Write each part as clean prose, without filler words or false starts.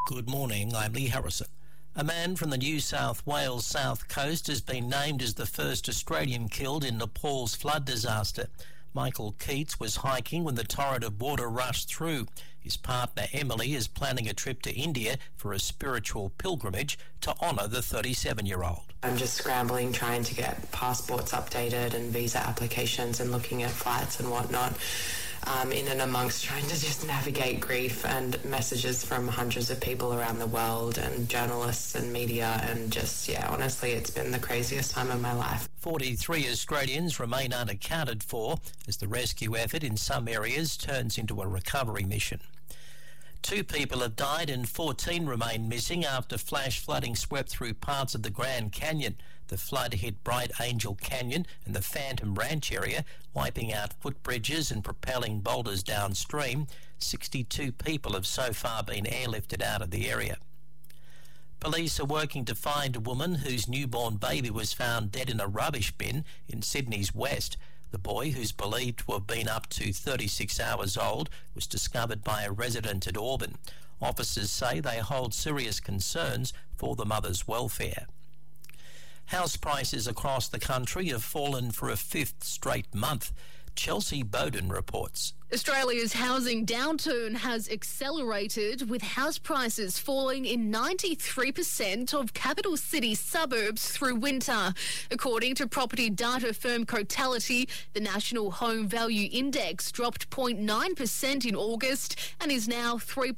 Good morning, I'm Lee Harrison. A man from the New South Wales south coast has been named as the first Australian killed in Nepal's flood disaster. Michael Keats was hiking when the torrent of water rushed through. His partner Emily is planning a trip to India for a spiritual pilgrimage to honour the 37-year-old. I'm just scrambling, trying to get passports updated and visa applications and looking at flights and whatnot. In and amongst trying to just navigate grief and messages from hundreds of people around the world and journalists and media, and just, honestly, it's been the craziest time of my life. 43 Australians remain unaccounted for as the rescue effort in some areas turns into a recovery mission. 2 people have died and 14 remain missing after flash flooding swept through parts of the Grand Canyon. The flood hit Bright Angel Canyon and the Phantom Ranch area, wiping out footbridges and propelling boulders downstream. 62 people have so far been airlifted out of the area. Police are working to find a woman whose newborn baby was found dead in a rubbish bin in Sydney's west. The boy, who's believed to have been up to 36 hours old, was discovered by a resident at Auburn. Officers say they hold serious concerns for the mother's welfare. House prices across the country have fallen for a 5th straight month. Chelsea Bowden reports. Australia's housing downturn has accelerated, with house prices falling in 93% of capital city suburbs through winter. According to property data firm Cotality, the National Home Value Index dropped 0.9% in August and is now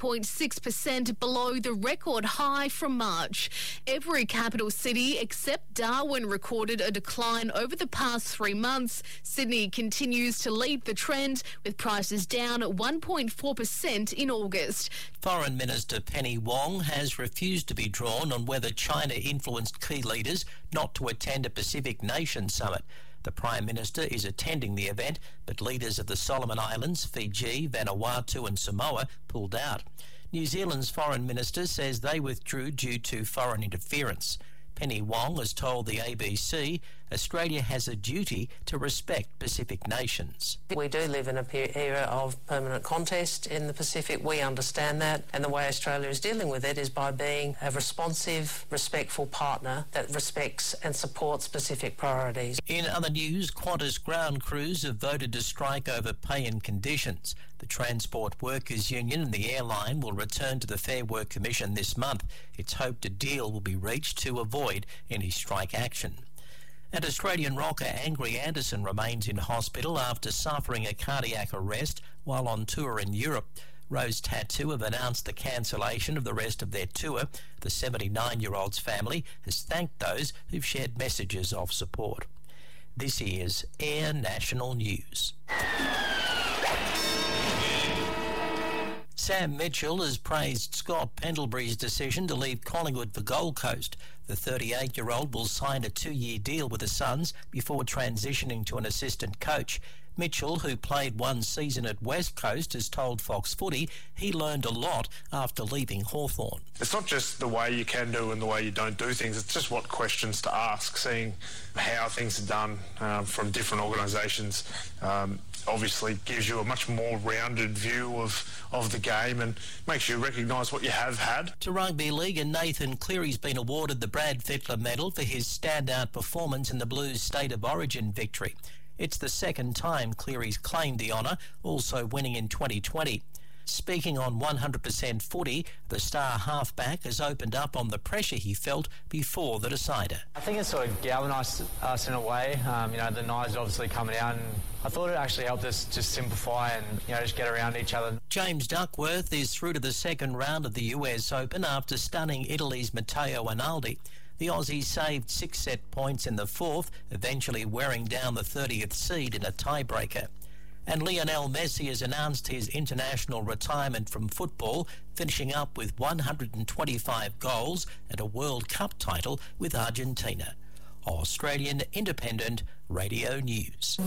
3.6% below the record high from March. Every capital city except Darwin recorded a decline over the past 3 months. Sydney continues to lead the trend, with prices down 1.4% in August. Foreign Minister Penny Wong has refused to be drawn on whether China influenced key leaders not to attend a Pacific Nations summit. The Prime Minister is attending the event, but leaders of the Solomon Islands, Fiji, Vanuatu and Samoa pulled out. New Zealand's Foreign Minister says they withdrew due to foreign interference. Penny Wong has told the ABC Australia has a duty to respect Pacific nations. We do live in an era of permanent contest in the Pacific. We understand that, and the way Australia is dealing with it is by being a responsive, respectful partner that respects and supports Pacific priorities. In other news, Qantas ground crews have voted to strike over pay and conditions. The Transport Workers Union and the airline will return to the Fair Work Commission this month. It's hoped a deal will be reached to avoid any strike action. And Australian rocker Angry Anderson remains in hospital after suffering a cardiac arrest while on tour in Europe. Rose Tattoo have announced the cancellation of the rest of their tour. The 79-year-old's family has thanked those who've shared messages of support. This is Air National News. Sam Mitchell has praised Scott Pendlebury's decision to leave Collingwood for Gold Coast. The 38-year-old will sign a 2-year deal with the Suns before transitioning to an assistant coach. Mitchell, who played 1 season at West Coast, has told Fox Footy he learned a lot after leaving Hawthorn. It's not just the way you can do and the way you don't do things, it's just what questions to ask, seeing how things are done from different organisations. Obviously gives you a much more rounded view of the game and makes you recognise what you have had. To rugby league, and Nathan Cleary's been awarded the Brad Fittler Medal for his standout performance in the Blues State of Origin victory. It's the second time Cleary's claimed the honour, also winning in 2020. Speaking on 100% footy, the star halfback has opened up on the pressure he felt before the decider. I think it sort of galvanised us in a way. The Knights obviously coming out, and I thought it actually helped us just simplify and, just get around each other. James Duckworth is through to the second round of the US Open after stunning Italy's Matteo Analdi. The Aussie saved 6 set points in the fourth, eventually wearing down the 30th seed in a tiebreaker. And Lionel Messi has announced his international retirement from football, finishing up with 125 goals and a World Cup title with Argentina. Australian Independent Radio News.